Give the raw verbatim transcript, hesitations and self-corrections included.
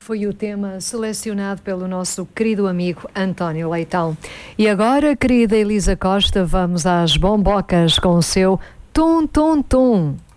foi o tema selecionado pelo nosso querido amigo António Leitão. E agora, querida Elisa Costa, vamos às bombocas com o seu Tum Tum Tum.